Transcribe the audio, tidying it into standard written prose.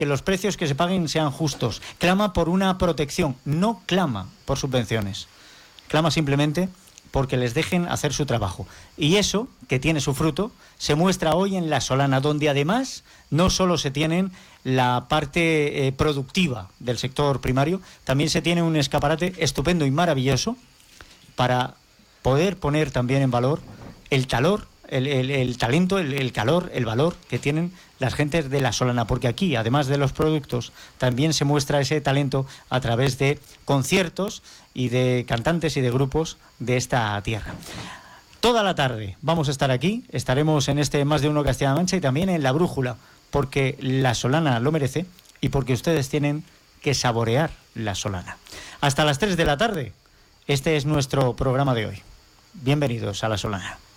que los precios que se paguen sean justos, clama por una protección, no clama por subvenciones, clama simplemente porque les dejen hacer su trabajo. Y eso, que tiene su fruto, se muestra hoy en La Solana, donde además no solo se tienen la parte productiva del sector primario, también se tiene un escaparate estupendo y maravilloso para poder poner también en valor el talento, el calor, el valor que tienen las gentes de La Solana, porque aquí, además de los productos, también se muestra ese talento a través de conciertos y de cantantes y de grupos de esta tierra. Toda la tarde vamos a estar aquí, estaremos en este Más de Uno Castilla-La Mancha y también en La Brújula, porque La Solana lo merece y porque ustedes tienen que saborear La Solana. Hasta las 3 de la tarde, este es nuestro programa de hoy. Bienvenidos a La Solana.